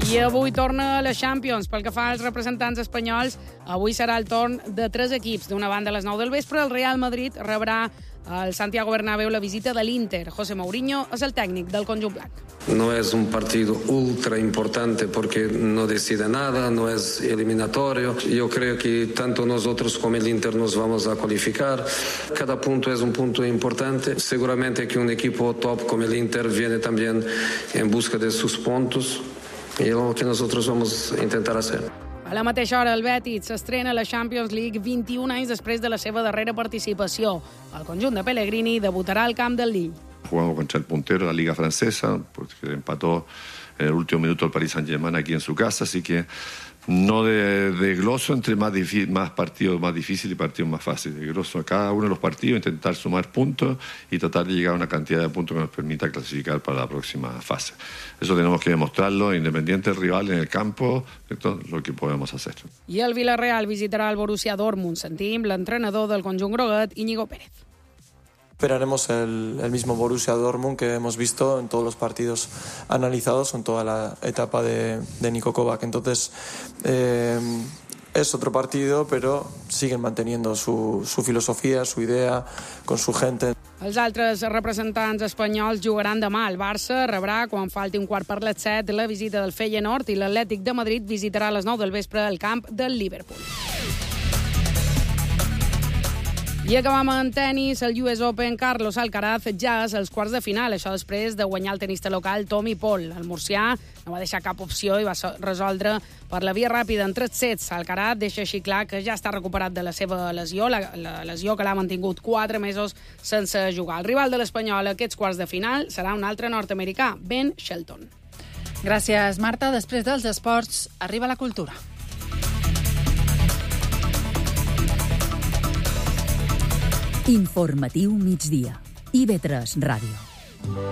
I avui torna la Champions. Pel que fa als representants espanyols, avui serà el torn de 3 equips. D'una banda, a les 9 del vespre, el Real Madrid rebrà al Santiago Bernabéu la visita de l'Inter. José Mourinho és el tècnic del conjunt blanc. No es un partido ultra importante porque no decide nada, no es eliminatorio. Yo creo que tanto nosotros como el Inter nos vamos a cualificar. Cada punto es un punto importante. Seguramente que un equipo top como el Inter viene también en busca de sus puntos y es lo que nosotros vamos a intentar hacer. A la mateixa hora, el Betis s'estrena a la Champions League 21 anys després de la seva darrera participació. El conjunt de Pellegrini debutarà al camp del Lille. Jugamos contra el puntero de la Liga Francesa, porque empató en el último minuto el Paris Saint-Germain aquí en su casa, así que no de gloso entre más partidos más difíciles y partidos más fáciles. De gloso a cada uno de los partidos, intentar sumar puntos y tratar de llegar a una cantidad de puntos que nos permita clasificar para la próxima fase. Eso tenemos que demostrarlo, independiente del rival en el campo, esto es lo que podemos hacer. I el Villarreal visitarà el Borussia Dortmund. Sentim l'entrenador del conjunt groguet, Íñigo Pérez. Esperaremos el mismo Borussia Dortmund que hemos visto en todos los partidos analizados en toda la etapa de Niko Kovac. Entonces, es otro partido, pero siguen manteniendo su filosofía, su idea, con su gente. Els altres representants espanyols jugaran demà. El Barça rebrà, quan falti un quart per les 7, la visita del Feyenoord i l'Atlètic de Madrid visitarà a les 9 del vespre el camp del Liverpool. I acabam en tenis. El US Open, Carlos Alcaraz ja és als quarts de final. Això després de guanyar el tenista local Tommy Paul. El murcià no va deixar cap opció i va resoldre per la via ràpida en 3 sets. Alcaraz deixa així clar que ja està recuperat de la seva lesió, la lesió que l'ha mantingut 4 mesos sense jugar. El rival de l'Espanyol a aquests quarts de final serà un altre nord-americà, Ben Shelton. Gràcies, Marta. Després dels esports, arriba la cultura. Informatiu migdia. IB3 Ràdio.